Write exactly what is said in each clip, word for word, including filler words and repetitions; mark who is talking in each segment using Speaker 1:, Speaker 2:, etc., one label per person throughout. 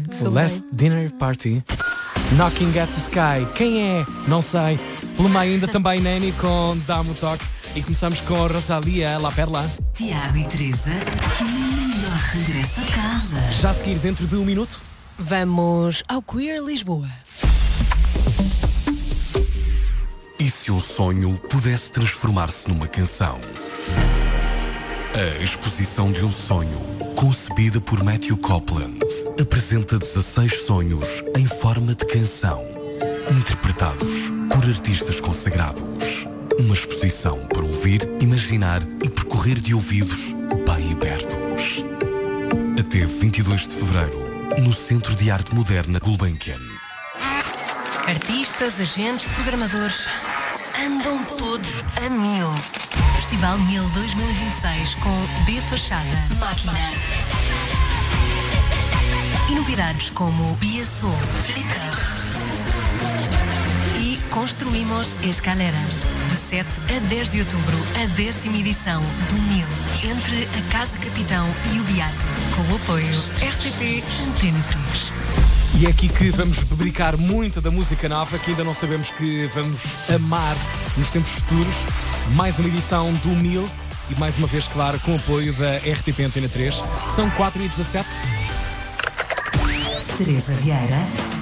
Speaker 1: Sou
Speaker 2: Last
Speaker 1: bem.
Speaker 2: Dinner Party. Knocking at the Sky. Quem é? Não sei. Pelo meio ainda também Nani com Dá-me o Toque. E começamos com a Rosalia, La Perla.
Speaker 3: Tiago e Teresa, melhor regresso a casa.
Speaker 2: Já a seguir, dentro de um minuto.
Speaker 1: Vamos ao Queer Lisboa.
Speaker 4: E se um sonho pudesse transformar-se numa canção? A exposição de um sonho, concebida por Matthew Copeland, apresenta dezasseis sonhos em forma de canção, interpretados por artistas consagrados. Uma exposição para ouvir, imaginar e percorrer de ouvidos bem abertos. Até vinte e dois de fevereiro, no Centro de Arte Moderna Gulbenkian.
Speaker 3: Artistas, agentes, programadores, andam todos a mil. Festival Mil dois mil e vinte e seis com B Fachada, Máquina. E novidades como Biaçou, Flicker. E construímos escaleras. De sete a dez de outubro, a décima edição do Mil, entre a Casa Capitão e o Beato, com o apoio R T P Antena três.
Speaker 2: E é aqui que vamos brincar muito da música nova, que ainda não sabemos que vamos amar nos tempos futuros. Mais uma edição do Mil e mais uma vez, claro, com o apoio da R T P Antena três. São quatro e dezassete.
Speaker 3: Teresa Vieira,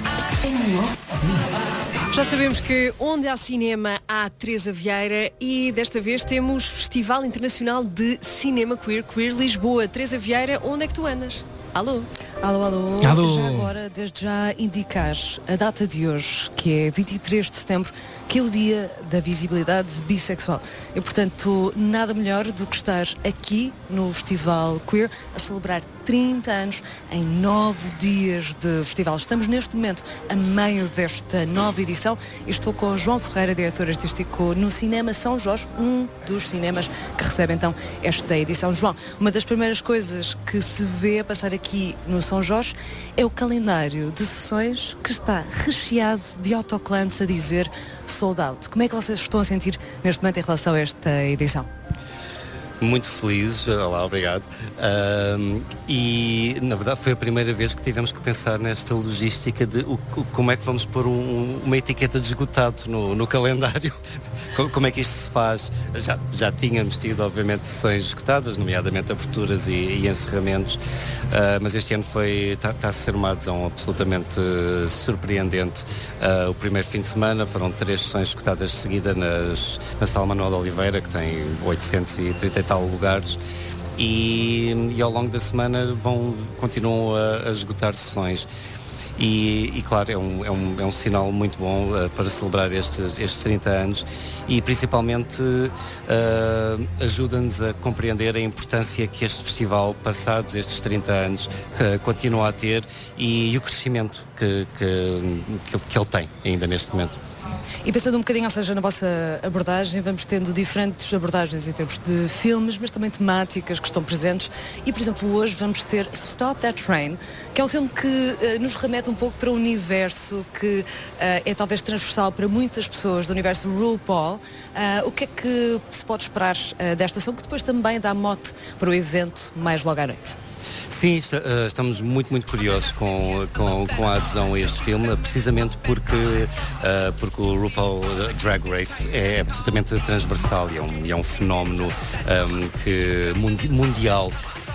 Speaker 3: em logo se vê.
Speaker 1: Já sabemos que onde há cinema há Teresa Vieira e desta vez temos Festival Internacional de Cinema Queer, Queer Lisboa. Teresa Vieira, onde é que tu andas? Alô?
Speaker 5: Alô, alô.
Speaker 2: Alô.
Speaker 5: Já agora, desde já indicar a data de hoje, que é vinte e três de setembro, que é o dia da visibilidade bissexual. E, portanto, nada melhor do que estar aqui no Festival Queer a celebrar trinta anos em nove dias de festival. Estamos neste momento a meio desta nova edição e estou com o João Ferreira, diretor artístico no Cinema São Jorge, um dos cinemas que recebe então esta edição. João, uma das primeiras coisas que se vê a passar aqui no São Jorge é o calendário de sessões que está recheado de autocolantes a dizer sold out. Como é que vocês estão a sentir neste momento em relação a esta edição?
Speaker 6: Muito feliz, olá, obrigado. Um, e na verdade foi a primeira vez que tivemos que pensar nesta logística de o, o, como é que vamos pôr um, uma etiqueta de esgotado no, no calendário. Como, como é que isto se faz? Já, já tínhamos tido, obviamente, sessões esgotadas, nomeadamente aberturas e, e encerramentos, uh, mas este ano foi está tá a ser uma adesão absolutamente uh, surpreendente. Uh, o primeiro fim de semana foram três sessões esgotadas de seguida nas, na Sala Manuel de Oliveira, que tem oitocentos e trinta e tal lugares, e, e ao longo da semana vão, continuam a, a esgotar sessões. E, e claro, é um, é, um, é um sinal muito bom uh, para celebrar estes, estes trinta anos e principalmente uh, ajuda-nos a compreender a importância que este festival, passados estes trinta anos, uh, continua a ter e, e o crescimento que, que, que ele tem ainda neste momento.
Speaker 5: E pensando um bocadinho, ou seja, na vossa abordagem, vamos tendo diferentes abordagens em termos de filmes, mas também temáticas que estão presentes. E, por exemplo, hoje vamos ter Stop That Train, que é um filme que uh, nos remete um pouco para um universo que uh, é talvez transversal para muitas pessoas do universo RuPaul. Uh, o que é que se pode esperar uh, desta ação, que depois também dá mote para o evento mais logo à noite?
Speaker 6: Sim, está, uh, estamos muito, muito curiosos com, com, com a adesão a este filme, precisamente porque, uh, porque o RuPaul Drag Race é absolutamente transversal e é um, é um fenómeno um, que, mundi, mundial.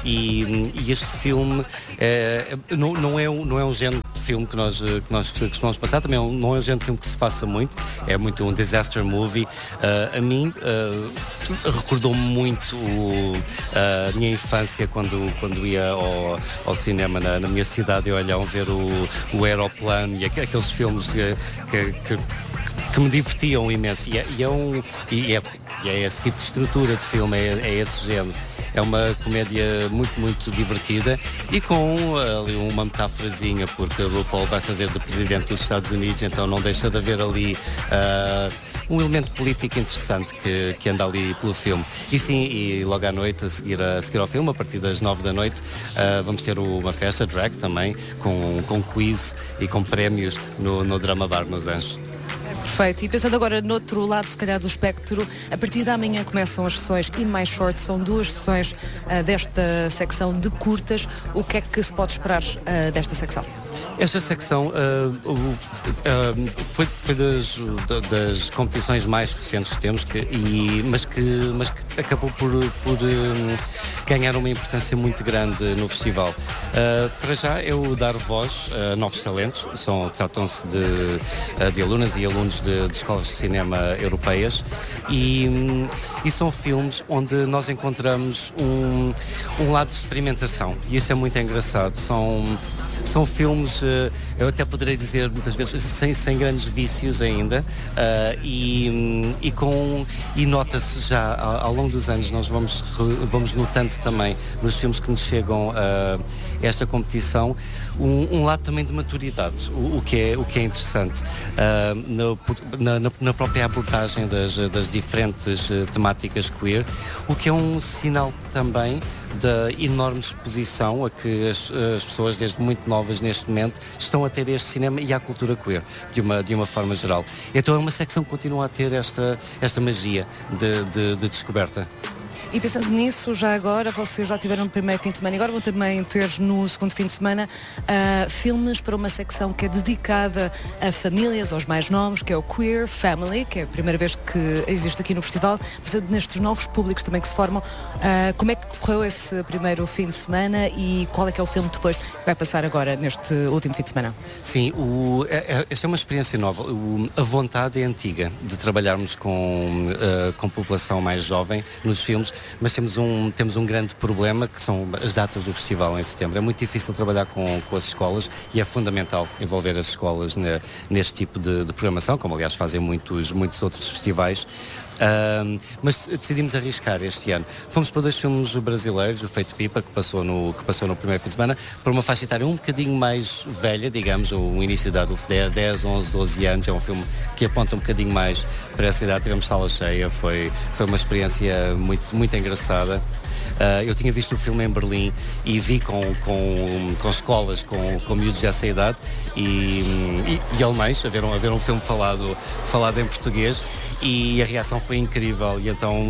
Speaker 6: E, e este filme é, não, não, é um, não é um género de filme que nós, que nós costumamos passar, também é um, não é um género de filme que se faça muito, é muito um disaster movie. Uh, a mim uh, recordou-me muito uh, a minha infância quando, quando ia ao, ao cinema na, na minha cidade e olhavam ver o, o Aeroplano e aqueles filmes que, que, que, que me divertiam imenso. E é, e é, um, e é, e é esse tipo de estrutura de filme, é, é esse género. É uma comédia muito, muito divertida e com ali uma metáforazinha, porque o RuPaul vai fazer de presidente dos Estados Unidos, então não deixa de haver ali uh, um elemento político interessante que, que anda ali pelo filme. E sim, e logo à noite, a seguir, a seguir ao filme, a partir das nove da noite, uh, vamos ter uma festa drag também, com, com quiz e com prémios no, no Drama Bar nos Anjos.
Speaker 5: Perfeito. E pensando agora no outro lado, se calhar, do espectro, a partir da manhã começam as sessões In My Short, são duas sessões uh, desta secção de curtas. O que é que se pode esperar uh, desta secção?
Speaker 6: Esta secção uh, uh, uh, foi, foi das, das competições mais recentes que temos, que, e, mas, que, mas que acabou por, por uh, ganhar uma importância muito grande no festival. Uh, para já é o dar voz a novos talentos, são, tratam-se de, de alunas e alunos de, de escolas de cinema europeias e, e são filmes onde nós encontramos um, um lado de experimentação e isso é muito engraçado. São São filmes, eu até poderei dizer muitas vezes, sem, sem grandes vícios ainda, uh, e, e, com, e nota-se já ao, ao longo dos anos, nós vamos, vamos notando também nos filmes que nos chegam a uh, esta competição, um, um lado também de maturidade, o, o, que, é, o que é interessante. Uh, na, na, na própria abordagem das, das diferentes uh, temáticas queer, o que é um sinal também da enorme exposição a que as, as pessoas desde muito novas neste momento estão a ter este cinema e à cultura queer de uma, de uma forma geral. Então é uma secção que continua a ter esta, esta magia de, de, de descoberta.
Speaker 5: E pensando nisso, já agora, vocês já tiveram no primeiro fim de semana e agora vão também ter no segundo fim de semana uh, filmes para uma secção que é dedicada a famílias, aos mais novos, que é o Queer Family, que é a primeira vez que existe aqui no festival. Pensando nestes novos públicos também que se formam, uh, como é que correu esse primeiro fim de semana e qual é que é o filme depois que vai passar agora neste último fim de semana?
Speaker 6: Sim, o, é, esta é uma experiência nova. O, a vontade é antiga de trabalharmos com, uh, com população mais jovem nos filmes, mas temos um, temos um grande problema que são as datas do festival em setembro. É muito difícil trabalhar com, com as escolas e é fundamental envolver as escolas ne, neste tipo de, de programação, como aliás fazem muitos, muitos outros festivais. Uh, mas decidimos arriscar este ano. Fomos para dois filmes brasileiros, o Feito Pipa, que passou no, que passou no primeiro fim de semana, para uma faixa etária um bocadinho mais velha, digamos, o início da adulta, dez, onze, doze anos. É um filme que aponta um bocadinho mais para essa idade. Tivemos sala cheia, foi, foi uma experiência muito, muito engraçada. Uh, eu tinha visto o filme em Berlim e vi com, com, com escolas, com, com miúdos dessa idade e, e, e alemães, a ver, um, a ver um filme falado, falado em português, e a reação foi incrível. E então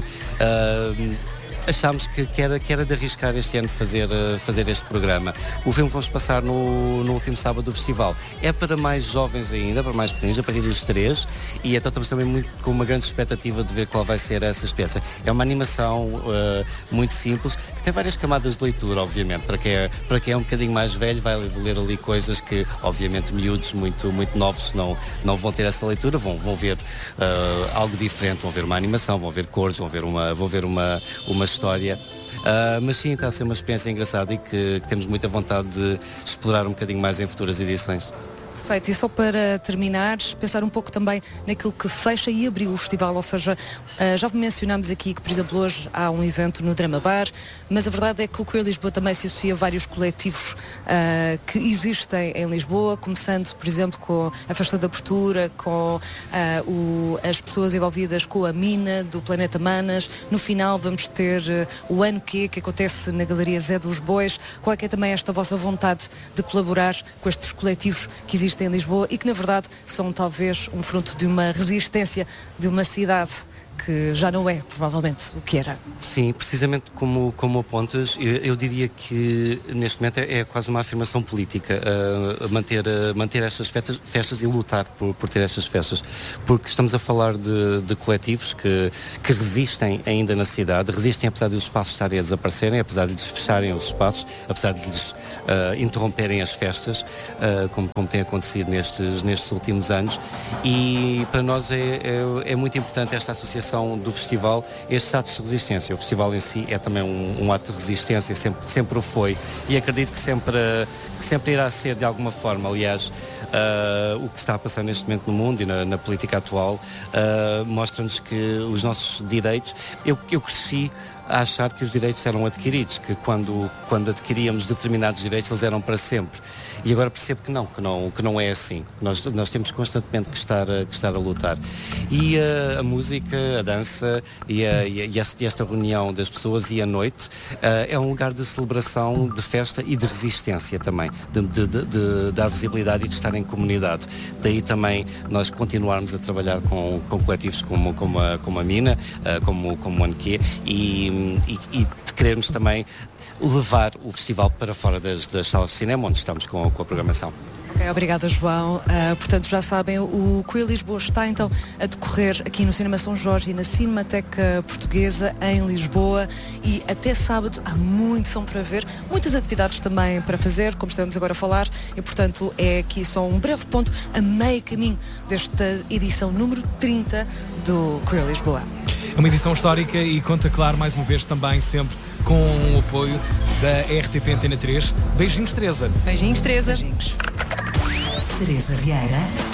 Speaker 6: uh, achámos que, que, era, que era de arriscar este ano fazer, uh, fazer este programa. O filme que vamos passar no, no último sábado do festival é para mais jovens ainda, para mais pequenos, a partir dos três, e então estamos também muito, com uma grande expectativa de ver qual vai ser essa experiência. É uma animação uh, muito simples, que tem várias camadas de leitura, obviamente. Para quem é, para quem é um bocadinho mais velho, vai ler ali coisas que, obviamente, miúdos muito, muito novos não, não vão ter essa leitura, vão, vão ver uh, algo diferente, vão ver uma animação, vão ver cores, vão ver uma, vão ver uma, uma história. Uh, mas sim, está a ser uma experiência engraçada e que, que temos muita vontade de explorar um bocadinho mais em futuras edições.
Speaker 5: Perfeito. E só para terminar, pensar um pouco também naquilo que fecha e abriu o festival, ou seja, uh, já mencionámos aqui que, por exemplo, hoje há um evento no Drama Bar, mas a verdade é que o Queer Lisboa também se associa a vários coletivos uh, que existem em Lisboa, começando, por exemplo, com a Festa da Abertura, com uh, o, as pessoas envolvidas com a Mina do Planeta Manas. No final vamos ter uh, o Ano Q, que acontece na Galeria Zé dos Bois. Qual é que é também esta vossa vontade de colaborar com estes coletivos que existem em Lisboa e que na verdade são talvez um fruto de uma resistência de uma cidade que já não é, provavelmente, o que era?
Speaker 6: Sim, precisamente como, como apontas, eu, eu diria que neste momento é, é quase uma afirmação política uh, manter, uh, manter estas festas, festas e lutar por, por ter estas festas, porque estamos a falar de, de coletivos que, que resistem ainda na cidade, resistem apesar de os espaços estarem a desaparecerem, apesar de lhes fecharem os espaços, apesar de lhes uh, interromperem as festas, uh, como, como tem acontecido nestes, nestes últimos anos, e para nós é, é, é muito importante esta associação do festival, estes atos de resistência. O festival em si é também um, um ato de resistência, sempre, sempre o foi, e acredito que sempre, que sempre irá ser de alguma forma. Aliás, uh, o que está a passar neste momento no mundo e na, na política atual uh, mostra-nos que os nossos direitos, eu, eu cresci a achar que os direitos eram adquiridos, que quando, quando adquiríamos determinados direitos eles eram para sempre. E agora percebo que não, que não, que não é assim. Nós, nós temos constantemente que estar, que estar a lutar. E a, a música, a dança e, a, e, a, e esta reunião das pessoas e a noite uh, é um lugar de celebração, de festa e de resistência também, de, de, de, de dar visibilidade e de estar em comunidade. Daí também nós continuarmos a trabalhar com, com coletivos como, como, a, como a Mina, uh, como, como o Anquê e, e, e de querermos também levar o festival para fora das, das salas de cinema, onde estamos com, com a programação.
Speaker 5: Okay, obrigada, João. Uh, portanto, já sabem, o Queer Lisboa está então a decorrer aqui no Cinema São Jorge e na Cinemateca Portuguesa em Lisboa, e até sábado há muito filme para ver, muitas atividades também para fazer, como estamos agora a falar, e portanto é aqui só um breve ponto a meio caminho desta edição número trinta do Queer Lisboa.
Speaker 2: É uma edição histórica e conta, claro, mais uma vez também sempre com o apoio da R T P Antena três. Beijinhos, Teresa.
Speaker 1: Beijinhos, Teresa.
Speaker 5: Beijinhos.
Speaker 3: Teresa Vieira